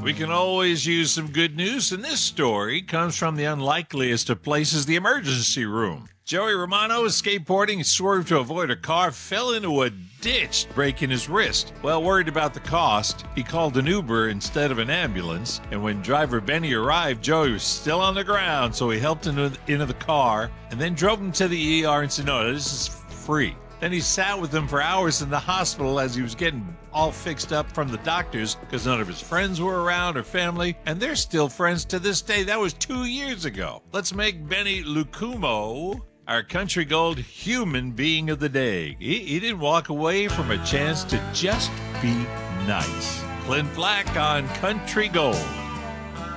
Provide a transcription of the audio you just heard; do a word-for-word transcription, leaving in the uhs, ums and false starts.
We can always use some good news, and this story comes from the unlikeliest of places, the emergency room. Joey Romano was skateboarding, swerved to avoid a car, fell into a ditch, breaking his wrist. Well, worried about the cost, he called an Uber instead of an ambulance, and when driver Benny arrived, Joey was still on the ground, so he helped him into the car and then drove him to the E R and said, no, this is free. Then he sat with him for hours in the hospital as he was getting all fixed up from the doctors because none of his friends were around or family, and they're still friends to this day. That was two years ago. Let's make Benny Lucumo our Country Gold human being of the day. He, he didn't walk away from a chance to just be nice. Clint Black on Country Gold.